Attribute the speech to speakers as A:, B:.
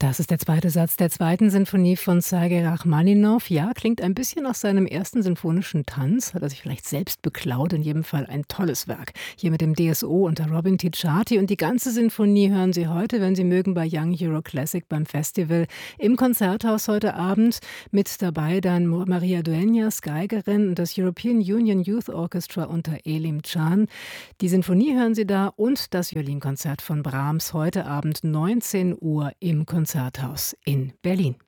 A: Das ist der zweite Satz der zweiten Sinfonie von Sergei Rachmaninow. Ja, klingt ein bisschen nach seinem ersten sinfonischen Tanz. Hat er sich vielleicht selbst beklaut. In jedem Fall ein tolles Werk. Hier mit dem DSO unter Robin Ticciati. Und die ganze Sinfonie hören Sie heute, wenn Sie mögen, bei Young Euro Classic beim Festival im Konzerthaus heute Abend. Mit dabei dann Maria Dueñas, Geigerin, und das European Union Youth Orchestra unter Elim Can. Die Sinfonie hören Sie da und das Violinkonzert von Brahms heute Abend 19 Uhr im Konzerthaus in Berlin.